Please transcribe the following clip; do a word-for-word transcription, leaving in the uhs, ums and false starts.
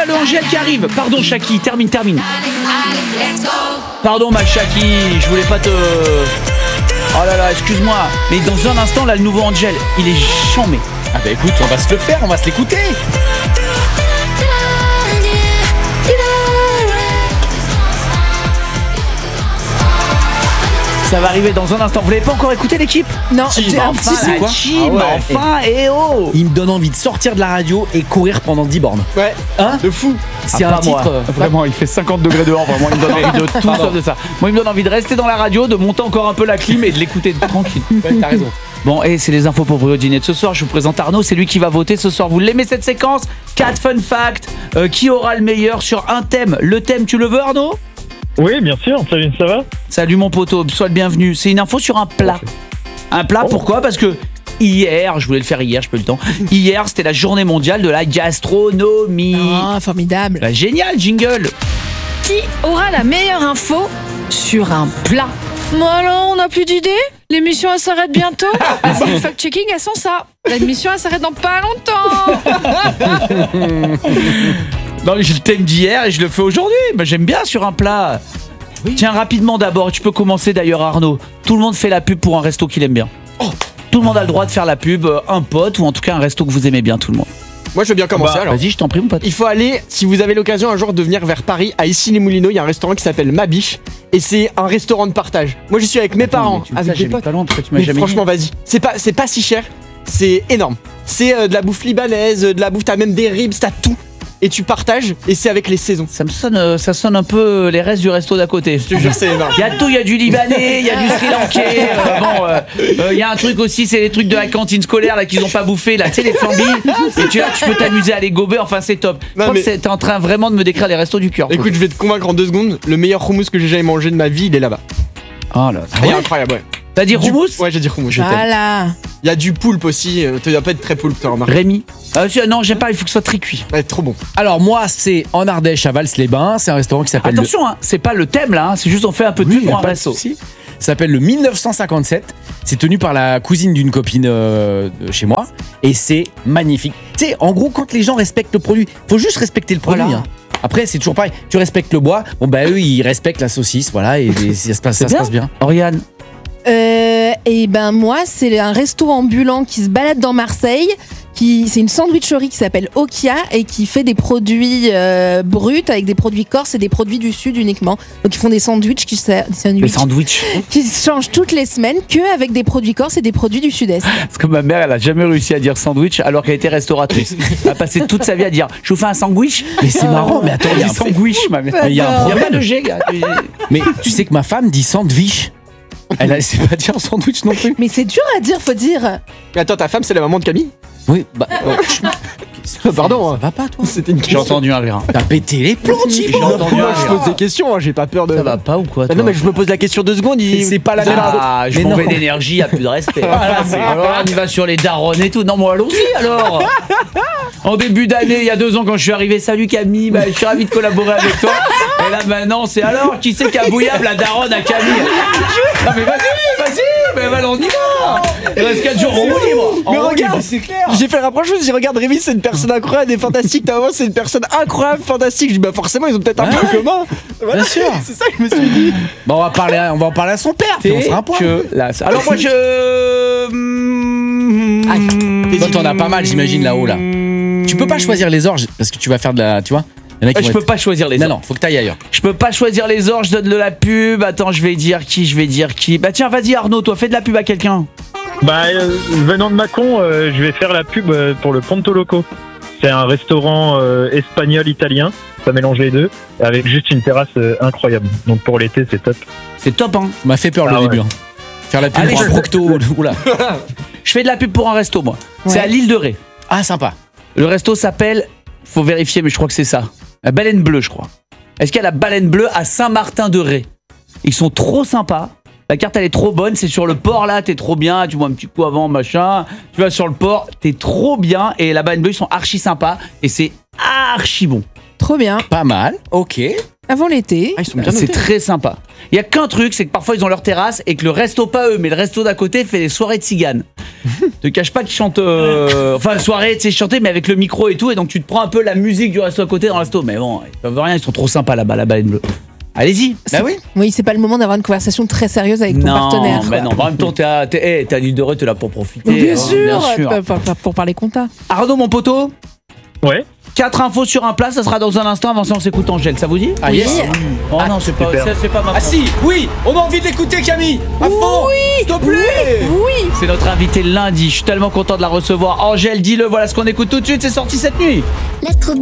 a le Angèle qui arrive. Pardon, Chaki, termine, termine. Pardon, ma Chaki, je voulais pas te... Oh là là, excuse-moi. Mais dans un instant, là, le nouveau Angèle, il est chambé. Ah bah écoute, on va se le faire, on va se l'écouter. Ça va arriver dans un instant. Vous l'avez pas encore écouté, l'équipe? Non, Si, j'ai bah, un enfin, petit là, peu. quoi. Team, Ah ouais. enfin, et oh. Il me donne envie de sortir de la radio et courir pendant dix bornes. Ouais, Hein de fou. C'est Ah, un pas moi. titre. euh, Vraiment, il fait cinquante degrés dehors. Vraiment, il me donne envie de tout sauf de ça. Moi, il me donne envie de rester dans la radio, de monter encore un peu la clim et de l'écouter tranquille. Ouais, t'as raison. Bon, et c'est les infos pour Bruno Dîner de ce soir. Je vous présente Arnaud, c'est lui qui va voter ce soir. Vous l'aimez cette séquence? quatre fun facts. Euh, qui aura le meilleur sur un thème? Le thème, tu le veux, Arnaud? Oui, bien sûr, salut, ça va? Salut mon poteau, sois le bienvenu. C'est une info sur un plat. Un plat, pourquoi? Parce que hier, je voulais le faire hier, je peux le temps. Hier, c'était la journée mondiale de la gastronomie. Ah, formidable. Bah, génial, jingle. Qui aura la meilleure info sur un plat? Bon alors, on n'a plus d'idées? L'émission elle s'arrête bientôt? Les fact-checking elles sont ça. L'émission elle s'arrête dans pas longtemps. Non, j'ai le thème d'hier et je le fais aujourd'hui. Bah, j'aime bien sur un plat. Tiens, rapidement d'abord, tu peux commencer d'ailleurs, Arnaud. Tout le monde fait la pub pour un resto qu'il aime bien. Tout le monde a le droit de faire la pub, euh, un pote ou en tout cas un resto que vous aimez bien, tout le monde. Moi, je veux bien commencer Bah, alors. Vas-y, je t'en prie, mon pote. Il faut aller, si vous avez l'occasion un jour de venir vers Paris, à Issy-les-Moulineaux, il y a un restaurant qui s'appelle Ma Biche. Et c'est un restaurant de partage. Moi, j'y suis avec mes parents, avec mes potes. Pas loin, pourquoi tu m'as Mais jamais franchement, vas-y. C'est pas, c'est pas si cher. C'est énorme. C'est euh, de la bouffe libanaise, de la bouffe, t'as même des ribs, t'as tout. Et tu partages, et c'est avec les saisons. Ça me sonne, euh, ça sonne un peu les restes du resto d'à côté. Je te jure, c'est énorme. Il y a tout, il y a du libanais, il y a du sri lankais. euh, bon, euh, euh, il y a un truc aussi, c'est les trucs de la cantine scolaire là qu'ils ont pas bouffé là, tu sais les flambis. Et tu là, tu peux t'amuser à les gober. Enfin, c'est top. Je Non, crois mais- que c'est- t'es en train vraiment de me décrire les restos du cœur. toi. Écoute, je vais te convaincre en deux secondes. Le meilleur houmous que j'ai jamais mangé de ma vie, il est là-bas. Oh là. Il est incroyable, ouais. T'as dit Du- houmous? Ouais, j'ai dit houmous, je t'aime. Voilà. Il y a du poulpe aussi. euh, Tu dois pas être très poulpe, toi, remarque. Rémi. Ah, si, non, j'aime pas. Il faut que ce soit très cuit. Ouais, trop bon. Alors moi, c'est en Ardèche, à Vals-les-Bains. C'est un restaurant qui s'appelle... Attention, hein, c'est pas le thème là. hein, c'est juste on fait un peu de Oui, pub y a pour un pas de resto. souci. Ça s'appelle le mille neuf cent cinquante-sept. C'est tenu par la cousine d'une copine euh, de chez moi. Et c'est magnifique. Tu sais, en gros, quand les gens respectent le produit, faut juste respecter le produit. Voilà. hein. Après, c'est toujours pareil. Tu respectes le bois. Bon, bah eux, ils respectent la saucisse. Voilà, et, et ça, se passe, ça se passe bien. Oriane. Euh, et ben moi, c'est un resto ambulant qui se balade dans Marseille. Qui, c'est une sandwicherie qui s'appelle Okia et qui fait des produits euh, bruts avec des produits corses et des produits du sud uniquement. Donc ils font des sandwichs qui, ser- des Les sandwichs sandwichs. qui changent toutes les semaines que avec des produits corses et des produits du sud-est. Parce que ma mère, elle a jamais réussi à dire sandwich alors qu'elle était restauratrice. Elle a passé toute sa vie à dire je vous fais un sandwich. Mais c'est marrant, mais attends, il y a un problème. sandwich, ma mère. Mais il y a un Il y a problème. pas de G, gars. Mais tu sais que ma femme dit sandwich. Elle ne sait pas dire sandwich non plus. Mais c'est dur à dire, faut dire. Mais attends, ta femme, c'est la maman de Camille? Oui, bah. Pardon, Ça hein. va pas, toi? C'était une J'ai question. entendu un rire. T'as pété les plombs, J'ai Thibaut. entendu un Moi, je rire. pose des questions, hein, j'ai pas peur de. Ça va pas ou quoi Bah toi non, mais je me pose la question deux secondes. Il... C'est pas la même. Ah, je Mais m'en vais non. d'énergie, y a plus de respect. Alors on y va sur les darons et tout. Non, moi allons-y alors. En début d'année, il y a deux ans quand je suis arrivé, salut Camille, bah, je suis ravi de collaborer avec toi. Et là maintenant, c'est alors qui c'est qui a bouillable la daronne à Camille? Non mais vas-y, vas-y, mais bah, on y va. Il reste quatre jours en roue libre. Mais En roue regarde, libre, c'est clair. J'ai fait le rapprochement, je dis regarde Rémi, c'est une personne incroyable et fantastique. T'as vraiment, c'est une personne incroyable, fantastique. Je dis bah forcément, ils ont peut-être un Ouais. point commun. Voilà, Bien sûr. C'est ça que je me suis dit. Bon, on va, parler à- on va en parler à son père, puis on fera un point. Que là, ça- Alors moi je. Toi, t'en as pas mal, j'imagine, là-haut, là. Tu peux pas choisir les orges, parce que tu vas faire de la. Tu vois? Il y en a qui Je vont peux être- pas choisir les Non, orges. non, faut que t'ailles ailleurs. Je peux pas choisir les orges, je donne de la pub. Attends, je vais dire qui, je vais dire qui. Bah tiens, vas-y Arnaud, toi, fais de la pub à quelqu'un. Bah, euh, venant de Mâcon, euh, je vais faire la pub euh, pour le Ponto Loco. C'est un restaurant euh, espagnol-italien, ça mélange les deux, avec juste une terrasse euh, incroyable. Donc pour l'été, c'est top. C'est top, hein. Ça m'a fait peur Ah le ouais. début. hein. Faire la pub Allez, pour un je- procto. Oula. Je fais de la pub pour un resto, moi. C'est Ouais. à l'île de Ré. Ah, sympa. Le resto s'appelle, faut vérifier, mais je crois que c'est ça. La Baleine Bleue, je crois. Est-ce qu'il y a la Baleine Bleue à Saint-Martin-de-Ré? Ils sont trop sympas. La carte, elle est trop bonne. C'est sur le port, là. T'es trop bien. Tu vois un petit coup avant, machin. Tu vas sur le port. T'es trop bien. Et la Baleine Bleue, ils sont archi sympas. Et c'est archi bon. Trop bien. Pas mal, ok. Avant l'été. Ah, ils sont bien C'est notés. très sympa. Il y a qu'un truc, c'est que parfois ils ont leur terrasse et que le resto, pas eux, mais le resto d'à côté fait des soirées de ciganes. Te cache pas qu'ils chantent. euh, Enfin, soirée, tu sais, chanter, mais avec le micro et tout, et donc tu te prends un peu la musique du resto à côté dans le resto. Mais bon, ils peuvent rien, ils sont trop sympas là-bas, la baleine bleue. Allez-y. Bah oui. Oui, c'est pas le moment d'avoir une conversation très sérieuse avec ton non, partenaire. mais non, en même temps, t'es à, t'es, hey, t'es à l'île de Ré, t'es là pour profiter. Bien, hein, sûr, bien sûr. Pas- pas- pas pour parler compta. Arnaud, mon poteau, Ouais. quatre infos sur un plat, ça sera dans un instant. Avant ça, on s'écoute Angèle, ça vous dit? Ah, yes. Oh non, c'est pas, super. ça, c'est pas ma Ah faute. si, oui, on a envie de l'écouter Camille. À fond. Oui, S'il te plaît. oui. C'est notre invité lundi, je suis tellement content de la recevoir. Angèle, dis-le, voilà ce qu'on écoute tout de suite, c'est sorti cette nuit. Let's go.